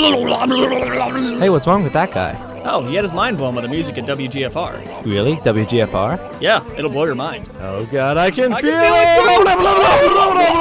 Hey, what's wrong with that guy? Oh, he had his mind blown by the music at WGFR. Really? WGFR? Yeah, it'll blow your mind. Oh god, I can feel feel it it!